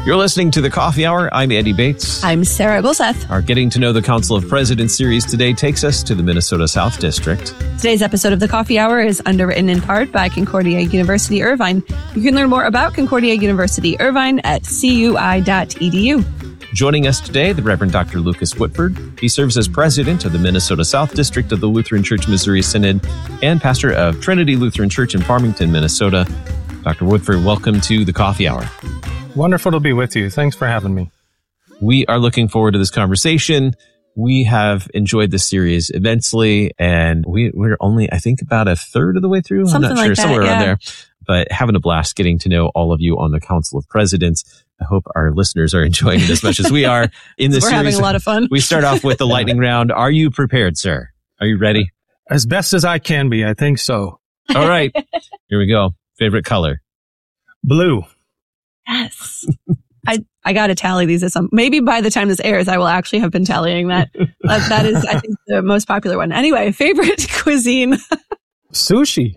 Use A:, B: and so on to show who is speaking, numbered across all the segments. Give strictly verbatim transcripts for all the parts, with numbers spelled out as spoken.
A: You're listening to The Coffee Hour. I'm Andy Bates.
B: I'm Sarah Gulseth.
A: Our Getting to Know the Council of Presidents series today takes us to the Minnesota South District.
B: Today's episode of The Coffee Hour is underwritten in part by Concordia University Irvine. You can learn more about Concordia University Irvine at c u i dot e d u.
A: Joining us today, the Reverend Doctor Lucas Whitford. He serves as president of the Minnesota South District of the Lutheran Church Missouri Synod and pastor of Trinity Lutheran Church in Farmington, Minnesota. Doctor Whitford, welcome to The Coffee Hour.
C: Wonderful to be with you. Thanks for having me.
A: We are looking forward to this conversation. We have enjoyed this series immensely, and we, we're only, I think, about a third of the way through.
B: Something
A: I'm not
B: like
A: sure,
B: that,
A: somewhere
B: yeah.
A: around there. But having a blast getting to know all of you on the Council of Presidents. I hope our listeners are enjoying it as much as we are in this
B: We're
A: series.
B: having a lot of fun.
A: We start off with the lightning round. Are you prepared, sir? Are you ready?
C: As best as I can be, I think so.
A: All right. Here we go. Favorite color?
C: Blue.
B: Yes. I, I got to tally these at some. Maybe by the time this airs, I will actually have been tallying that. that. That is, I think, the most popular one. Anyway, favorite cuisine?
C: Sushi.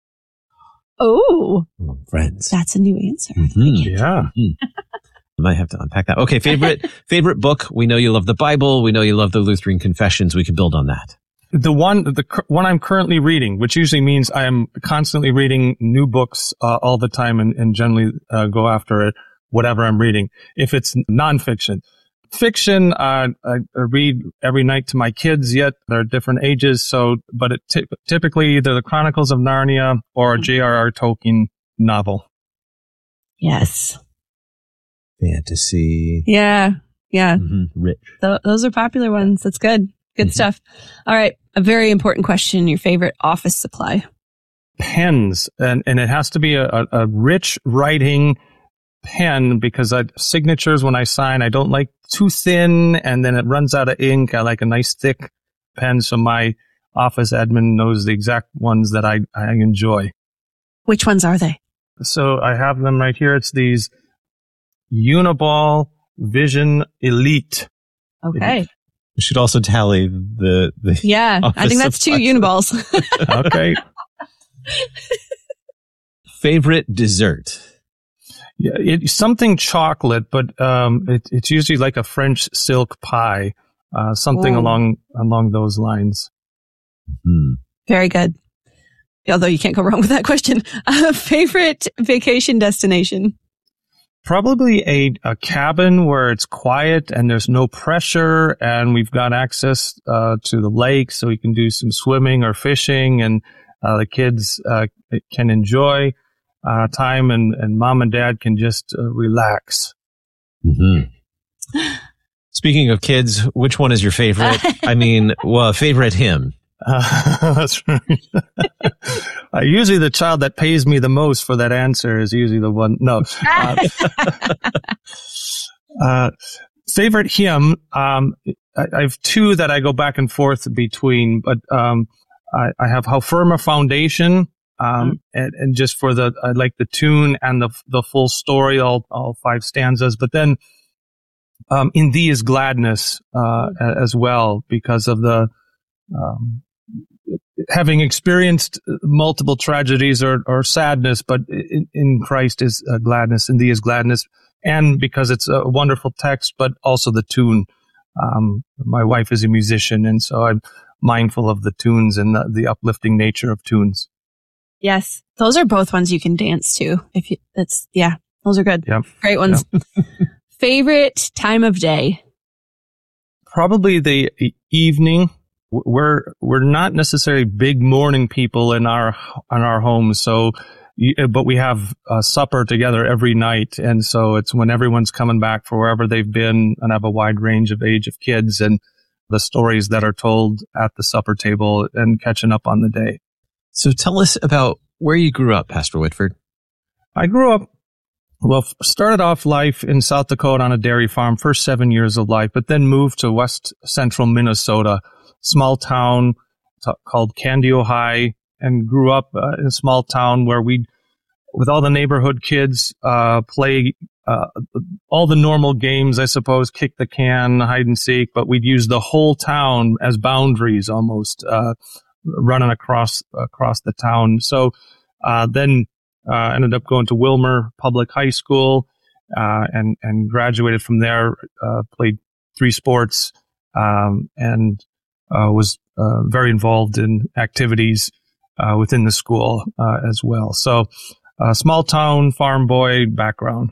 B: Oh,
A: Oh, friends.
B: that's a new answer.
A: Mhm.
C: Yeah.
A: I might have to unpack that. Okay, favorite favorite book. We know you love the Bible. We know you love the Lutheran Confessions. We can build on that.
C: The one, the cur- one I'm currently reading, which usually means I am constantly reading new books uh, all the time, and, and generally uh, go after it, whatever I'm reading. If it's nonfiction, fiction, uh, I, I read every night to my kids. Yet they're different ages, so but it ty- typically either the Chronicles of Narnia or a J R R Tolkien novel.
B: Yes.
A: Fantasy.
B: Yeah. Yeah.
A: Mhm. Rich.
B: Th- those are popular ones. That's good. Good
A: Mhm.
B: stuff. All right. A very important question. Your favorite office supply?
C: Pens, and, and it has to be a, a, a rich writing pen because I, signatures when I sign, I don't like too thin and then it runs out of ink. I like a nice thick pen, so my office admin knows the exact ones that I, I enjoy.
B: Which ones are they?
C: So I have them right here. It's these Uniball Vision Elite.
B: Okay.
A: We should also tally the the.
B: Yeah. I
A: office
B: think that's two
A: supplies.
B: Uniballs.
C: Okay.
A: Favorite dessert.
C: Yeah, it's something chocolate, but um, it, it's usually like a French silk pie, uh, something
B: Ooh.
C: along along those lines.
A: Hmm.
B: Very good. Although you can't go wrong with that question. Uh, favorite vacation destination?
C: Probably a, a cabin where it's quiet and there's no pressure, and we've got access uh, to the lake, so we can do some swimming or fishing, and uh, the kids uh, can enjoy uh, time, and, and mom and dad can just uh, relax.
A: Mm-hmm. Speaking of kids, which one is your favorite? I mean, well, favorite hymn.
C: Uh, that's right. uh, usually the child that pays me the most for that answer is usually the one. No. Uh, uh, favorite hymn. Um, I, I have two that I go back and forth between, but um, I, I have How Firm a Foundation. Um, mm. and, and just for the, I like the tune and the the full story, all all five stanzas. But then, um, In Thee is Gladness uh, mm. as well, because of the um, having experienced multiple tragedies or, or sadness, but in, in Christ is uh, gladness, in Thee is gladness, and because it's a wonderful text, but also the tune. Um, my wife is a musician, and so I'm mindful of the tunes and the, the uplifting nature of tunes.
B: Yes. Those are both ones you can dance to. If you, that's, yeah, those are good.
C: Yep.
B: Great ones. Yep. Favorite time of day?
C: Probably the evening. We're we're not necessarily big morning people in our in our homes, so but we have a supper together every night, and so it's when everyone's coming back for wherever they've been, and I have a wide range of age of kids, and the stories that are told at the supper table and catching up on the day.
A: So tell us about where you grew up, Pastor Whitford.
C: I grew up, well, started off life in South Dakota on a dairy farm, first seven years of life, but then moved to west central Minnesota, small town t- called Candio High, and grew up uh, in a small town where we, with all the neighborhood kids, uh, play uh, all the normal games, I suppose, kick the can, hide and seek, but we'd use the whole town as boundaries almost, uh, running across across the town. So uh, then uh, ended up going to Wilmer Public High School, uh, and and graduated from there. Uh, played three sports um, and uh, was uh, very involved in activities uh, within the school uh, as well. So, uh, small town farm boy background.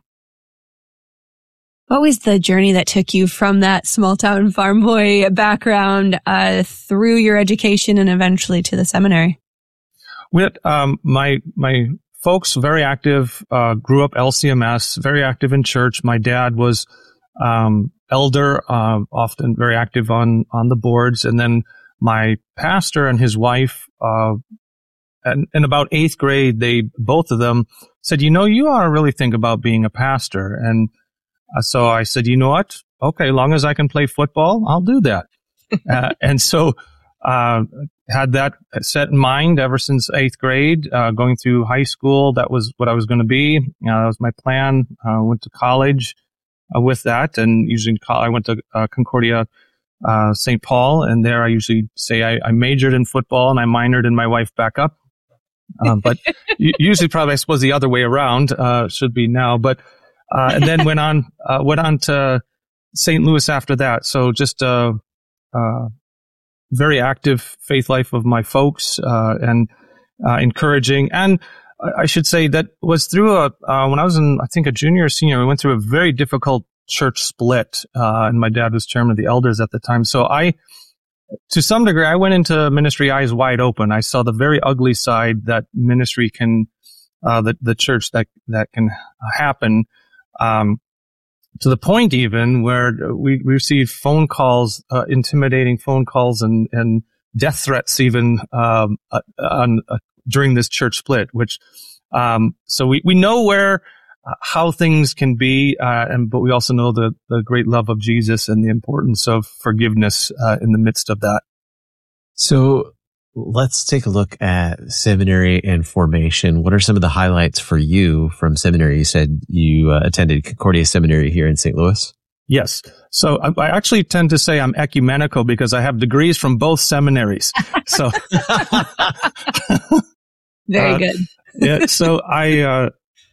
B: What was the journey that took you from that small town farm boy background uh, through your education and eventually to the seminary?
C: With um, my my folks, very active, uh, grew up L C M S, very active in church. My dad was um, elder, uh, often very active on on the boards, and then my pastor and his wife. Uh, and in about eighth grade, they both of them said, "You know, you ought to really think about being a pastor." And uh, so I said, "You know what? Okay, long as I can play football, I'll do that." uh, and so. Uh, had that set in mind ever since eighth grade, uh, going through high school. That was what I was going to be. Uh, that was my plan. Uh, went to college uh, with that, and usually I went to uh, Concordia uh, Saint Paul, and there I usually say I, I majored in football and I minored in my wife backup. Um, but usually, probably I suppose the other way around uh, should be now. But uh, and then went on uh, went on to Saint Louis after that. So just uh, uh, very active faith life of my folks, uh, and, uh, encouraging. And I should say that was through a, uh, when I was in, I think a junior or senior, we went through a very difficult church split, uh, and my dad was chairman of the elders at the time. So I, to some degree, I went into ministry eyes wide open. I saw the very ugly side that ministry can, uh, the, the church that, that can happen. Um, To the point even where we, we received phone calls, uh, intimidating phone calls and, and death threats even um, uh, on, uh, during this church split, which um, so we, we know where, uh, how things can be, uh, and but we also know the, the great love of Jesus and the importance of forgiveness uh, in the midst of that.
A: So let's take a look at seminary and formation. What are some of the highlights for you from seminary? You said you uh, attended Concordia Seminary here in Saint Louis.
C: Yes. So I, I actually tend to say I'm ecumenical because I have degrees from both seminaries. So
B: very
C: uh,
B: good.
C: yeah. So I uh,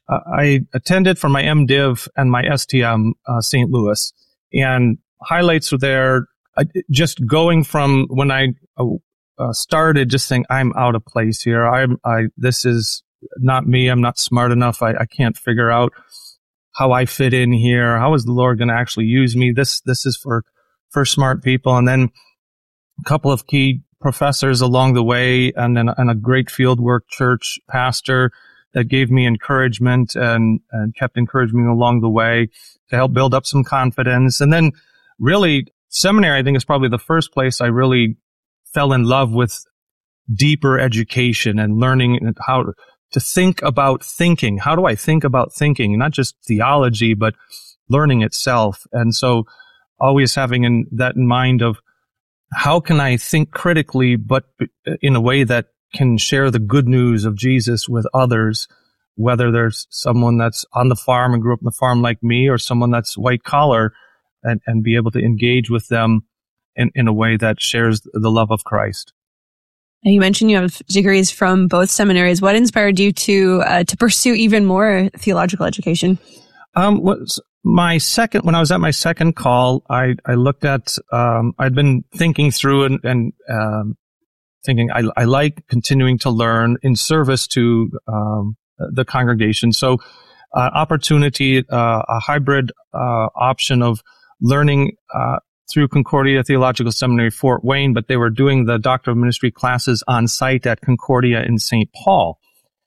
C: I attended for my MDiv and my S T M uh, Saint Louis, and highlights were there. Uh, just going from when I. Uh, Uh, started just saying, I'm out of place here. I'm, I, this is not me. I'm not smart enough. I, I can't figure out how I fit in here. How is the Lord going to actually use me? This, this is for, for smart people. And then a couple of key professors along the way, and then and a great fieldwork church pastor that gave me encouragement and, and kept encouraging me along the way to help build up some confidence. And then really seminary, I think, is probably the first place I really fell in love with deeper education and learning how to think about thinking. How do I think about thinking? Not just theology, but learning itself. And so always having in, that in mind of how can I think critically, but in a way that can share the good news of Jesus with others, whether there's someone that's on the farm and grew up on the farm like me, or someone that's white collar, and, and be able to engage with them In, in a way that shares the love of Christ.
B: Now, you mentioned you have degrees from both seminaries. What inspired you to uh, to pursue even more theological education?
C: Um, was my second when I was at my second call, I I looked at um, I'd been thinking through and, and um, thinking I I like continuing to learn in service to um, the congregation. So, uh, opportunity, uh, a hybrid uh, option of learning. Uh, through Concordia Theological Seminary, Fort Wayne, but they were doing the Doctor of Ministry classes on site at Concordia in Saint Paul.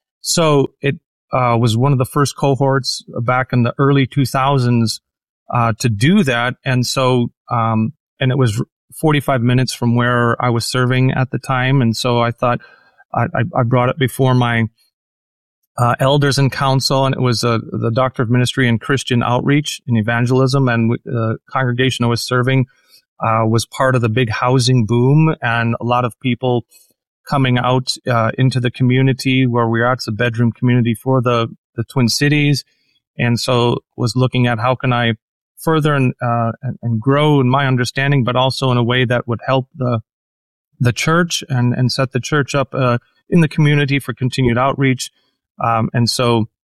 C: So it uh, was one of the first cohorts back in the early two thousands uh, to do that. And so, um, and it was forty-five minutes from where I was serving at the time. And so I thought I, I brought it before my uh, elders and council, and it was uh, the Doctor of Ministry in Christian Outreach and Evangelism, and the congregation I was serving uh, was part of the big housing boom, and a lot of people coming out uh, into the community where we are. It's a bedroom community for the, the Twin Cities, and so was looking at how can I further and, uh, and, and grow in my understanding, but also in a way that would help the the church and, and set the church up uh, in the community for continued outreach. Um, and so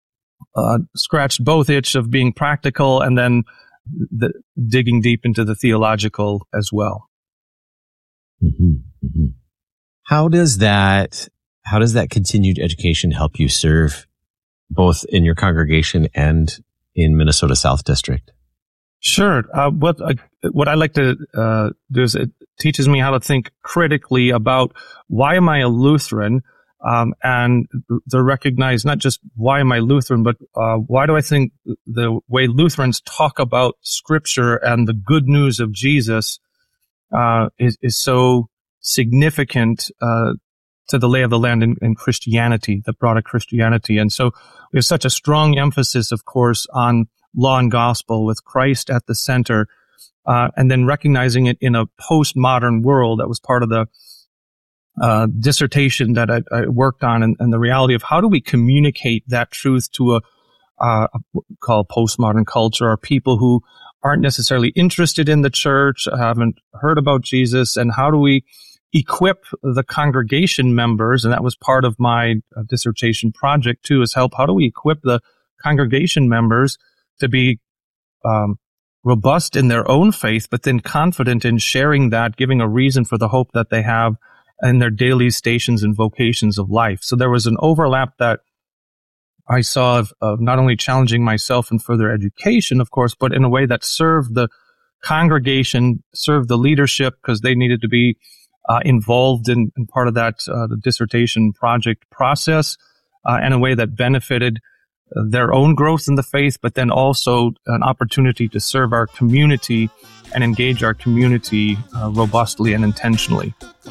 C: uh, scratched both itch of being practical and then the, digging deep into the theological as well.
A: Mm-hmm. Mm-hmm. How does that, how does that continued education help you serve both in your congregation and in Minnesota South District?
C: Sure. Uh, what I, what I like to uh, do is it teaches me how to think critically about why am I a Lutheran, um, and to recognize not just why am I Lutheran, but uh, why do I think the way Lutherans talk about Scripture and the good news of Jesus uh, is, is so significant uh, to the lay of the land in, in Christianity, the broader Christianity. And so we have such a strong emphasis, of course, on law and gospel with Christ at the center, uh, and then recognizing it in a postmodern world. That was part of the uh, dissertation that I, I worked on, and, and the reality of how do we communicate that truth to a, uh, what we call postmodern culture, or people who aren't necessarily interested in the church, haven't heard about Jesus, and how do we equip the congregation members? And that was part of my uh, dissertation project too, is help, how do we equip the congregation members to be um, robust in their own faith, but then confident in sharing that, giving a reason for the hope that they have in their daily stations and vocations of life. So there was an overlap that I saw of, of not only challenging myself in further education, of course, but in a way that served the congregation, served the leadership, because they needed to be uh, involved in, in part of that uh, the dissertation project process, uh, in a way that benefited their own growth in the faith, but then also an opportunity to serve our community and engage our community uh, robustly and intentionally.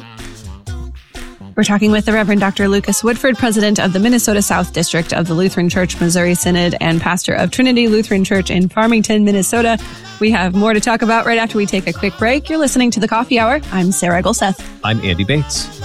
B: We're talking with the Reverend Doctor Lucas Woodford, president of the Minnesota South District of the Lutheran Church Missouri Synod and pastor of Trinity Lutheran Church in Farmington, Minnesota. We have more to talk about right after we take a quick break. You're listening to The Coffee Hour. I'm Sarah Gulseth.
A: I'm Andy Bates.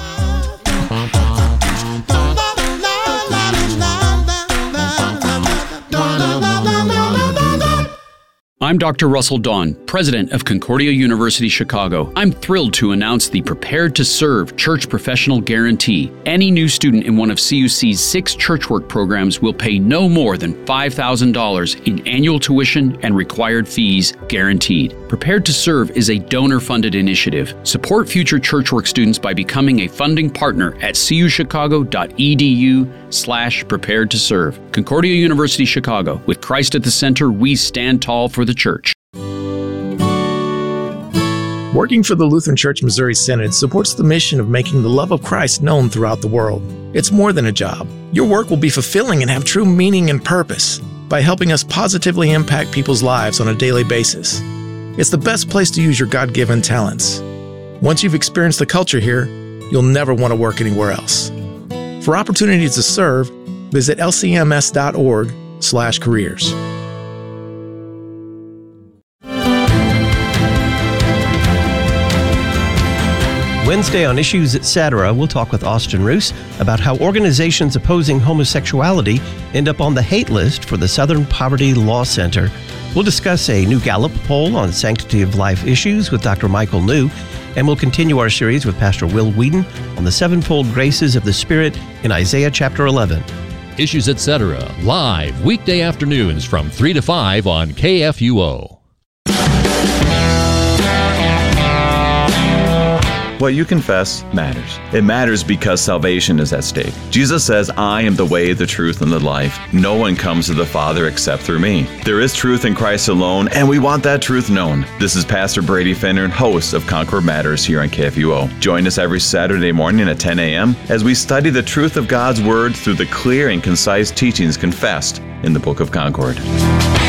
D: I'm Doctor Russell Dawn, president of Concordia University Chicago. I'm thrilled to announce the Prepared to Serve Church Professional Guarantee. Any new student in one of C U C's six church work programs will pay no more than five thousand dollars in annual tuition and required fees guaranteed. Prepared to Serve is a donor-funded initiative. Support future church work students by becoming a funding partner at cuchicago.edu slash prepared to serve. Concordia University Chicago. With Christ at the center, we stand tall for the church.
E: Working for the Lutheran Church Missouri Synod supports the mission of making the love of Christ known throughout the world. It's more than a job. Your work will be fulfilling and have true meaning and purpose by helping us positively impact people's lives on a daily basis. It's the best place to use your God-given talents. Once you've experienced the culture here, you'll never want to work anywhere else. For opportunities to serve, visit lcms.org slash careers.
F: Wednesday on Issues Etc., we'll talk with Austin Roos about how organizations opposing homosexuality end up on the hate list for the Southern Poverty Law Center. We'll discuss a new Gallup poll on sanctity of life issues with Doctor Michael New, and we'll continue our series with Pastor Will Whedon on the sevenfold graces of the Spirit in Isaiah chapter eleven.
G: Issues Etc., live weekday afternoons from three to five on K F U O.
H: What you confess matters. It matters because salvation is at stake. Jesus says, I am the way, the truth, and the life. No one comes to the Father except through me. There is truth in Christ alone, and we want that truth known. This is Pastor Brady Finner, host of Concord Matters here on K F U O. Join us every Saturday morning at ten a.m. as we study the truth of God's Word through the clear and concise teachings confessed in the Book of Concord.